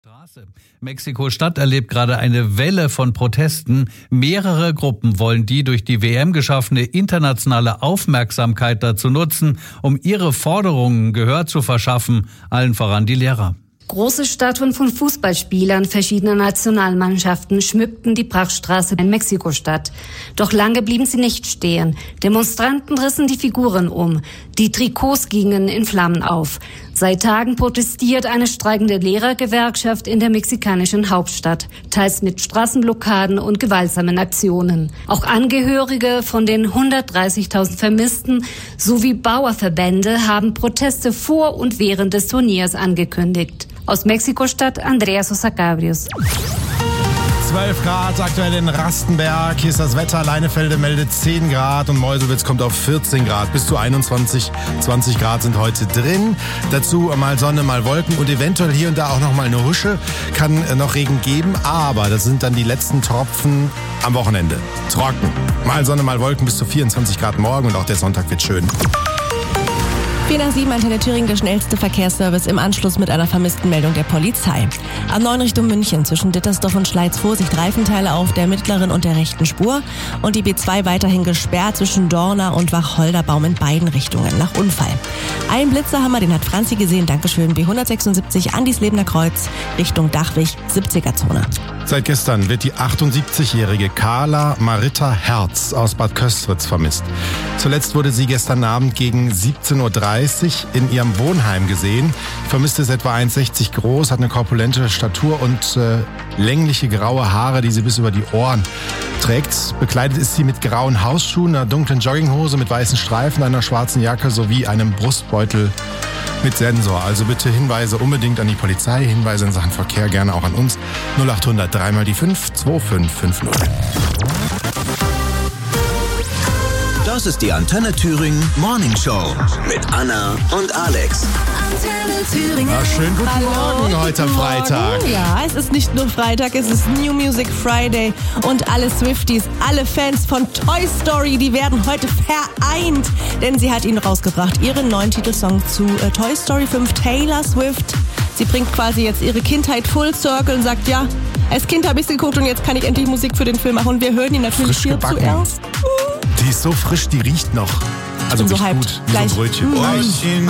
Mexiko-Stadt erlebt gerade eine Welle von Protesten. Mehrere Gruppen wollen die durch die WM geschaffene internationale Aufmerksamkeit dazu nutzen, um ihre Forderungen Gehör zu verschaffen, allen voran die Lehrer. Große Statuen von Fußballspielern verschiedener Nationalmannschaften schmückten die Prachtstraße in Mexiko-Stadt. Doch lange blieben sie nicht stehen. Demonstranten rissen die Figuren um. Die Trikots gingen in Flammen auf. Seit Tagen protestiert eine streikende Lehrergewerkschaft in der mexikanischen Hauptstadt, teils mit Straßenblockaden und gewaltsamen Aktionen. Auch Angehörige von den 130.000 Vermissten sowie Bauernverbände haben Proteste vor und während des Turniers angekündigt. Aus Mexiko-Stadt, Andrea Sosa Cabrios. 12 Grad aktuell in Rastenberg. Hier ist das Wetter. Leinefelde meldet 10 Grad und Meuselwitz kommt auf 14 Grad. Bis zu 21, 20 Grad sind heute drin. Dazu mal Sonne, mal Wolken und eventuell hier und da auch noch mal eine Husche. Kann noch Regen geben, aber das sind dann die letzten Tropfen am Wochenende. Trocken. Mal Sonne, mal Wolken bis zu 24 Grad morgen und auch der Sonntag wird schön. 4/7 Antenne Thüringen, der schnellste Verkehrsservice im Anschluss mit einer vermissten Meldung der Polizei. A9 Richtung München zwischen Dittersdorf und Schleiz Vorsicht, Reifenteile auf der mittleren und der rechten Spur und die B2 weiterhin gesperrt zwischen Dorna und Wacholderbaum in beiden Richtungen nach Unfall. Ein Blitzerhammer, den hat Franzi gesehen, Dankeschön, B176 Andislebener Kreuz Richtung Dachwig, 70er-Zone. Seit gestern wird die 78-jährige Carla Marita Herz aus Bad Köstritz vermisst. Zuletzt wurde sie gestern Abend gegen 17:30 Uhr in ihrem Wohnheim gesehen. Die Vermisste ist etwa 1,60 groß, hat eine korpulente Statur und längliche graue Haare, die sie bis über die Ohren trägt. Bekleidet ist sie mit grauen Hausschuhen, einer dunklen Jogginghose mit weißen Streifen, einer schwarzen Jacke sowie einem Brustbeutel mit Sensor. Also bitte Hinweise unbedingt an die Polizei, Hinweise in Sachen Verkehr gerne auch an uns. 0800 3 mal die 5 2550. Das ist die Antenne Thüringen Morning Show mit Anna und Alex. Antenne Thüringen. Ja, schönen guten Morgen heute am Freitag. Ja, es ist nicht nur Freitag, es ist New Music Friday und alle Swifties, alle Fans von Toy Story, die werden heute vereint, denn sie hat ihn rausgebracht, ihren neuen Titelsong zu Toy Story 5, Taylor Swift. Sie bringt quasi jetzt ihre Kindheit full circle und sagt, ja, als Kind habe ich sie geguckt und jetzt kann ich endlich Musik für den Film machen und wir hören ihn natürlich Frisch hier gebacken. zuerst. Die ist so frisch, die riecht noch. Also so riecht hyped. gut, wie Gleich. so ein Brötchen.